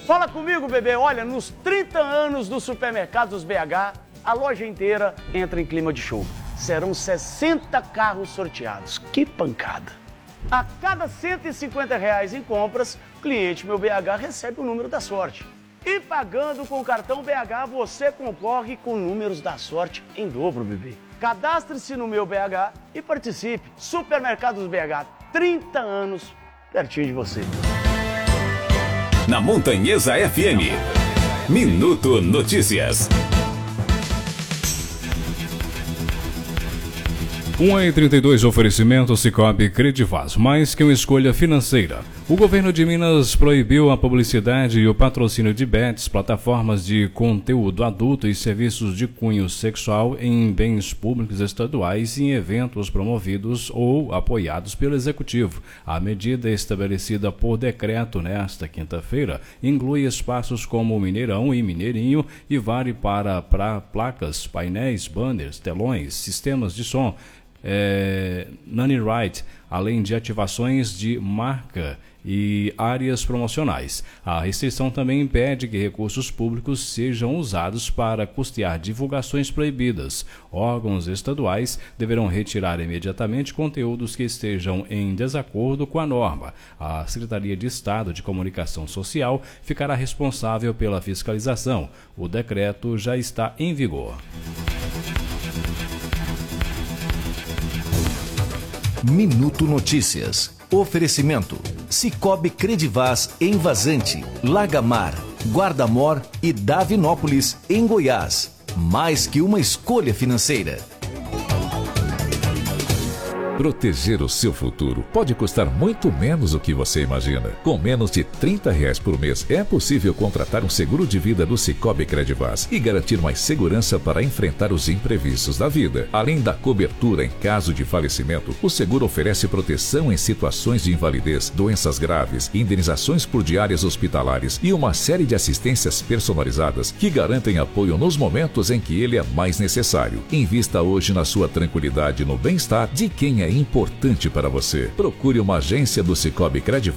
Fala comigo, bebê. Olha, nos 30 anos do Supermercados BH, a loja inteira entra em clima de show. Serão 60 carros sorteados. Que pancada! A cada R$150 em compras, o cliente Meu BH recebe o número da sorte. E pagando com o cartão BH, você concorre com números da sorte em dobro, bebê. Cadastre-se no Meu BH e participe. Supermercados BH, 30 anos, pertinho de você. Na Montanhesa FM, Minuto Notícias. 1h32, oferecimento Sicoob Credivaz, mais que uma escolha financeira. O governo de Minas proibiu a publicidade e o patrocínio de bets, plataformas de conteúdo adulto e serviços de cunho sexual em bens públicos estaduais e em eventos promovidos ou apoiados pelo Executivo. A medida estabelecida por decreto nesta quinta-feira inclui espaços como Mineirão e Mineirinho e vale para placas, painéis, banners, telões, sistemas de som, Nani Right, além de ativações de marca e áreas promocionais. A restrição também impede que recursos públicos sejam usados para custear divulgações proibidas. Órgãos estaduais deverão retirar imediatamente conteúdos que estejam em desacordo com a norma. A Secretaria de Estado de Comunicação Social ficará responsável pela fiscalização. O decreto já está em vigor. Minuto Notícias. Oferecimento: Sicoob Credivaz em Vazante, Lagamar, Guarda-Mor e Davinópolis, em Goiás. Mais que uma escolha financeira. Proteger o seu futuro pode custar muito menos do que você imagina. Com menos de R$30 por mês, é possível contratar um seguro de vida do Sicoob Credivaz e garantir mais segurança para enfrentar os imprevistos da vida. Além da cobertura em caso de falecimento, o seguro oferece proteção em situações de invalidez, doenças graves, indenizações por diárias hospitalares e uma série de assistências personalizadas que garantem apoio nos momentos em que ele é mais necessário. Invista hoje na sua tranquilidade e no bem-estar de quem é importante para você. Procure uma agência do Sicoob Credivaz